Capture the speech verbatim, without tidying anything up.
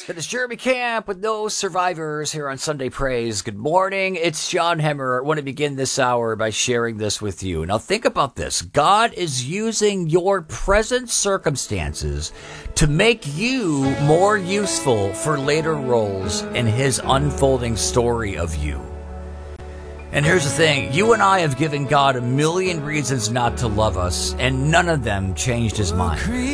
It is Jeremy Camp with no survivors here on Sunday Praise. Good morning. It's John Hemmer. I want to begin this hour by sharing this with you. Now think about this. God is using your present circumstances to make you more useful for later roles in his unfolding story of you. And here's the thing. You and I have given God a million reasons not to love us, and none of them changed his mind.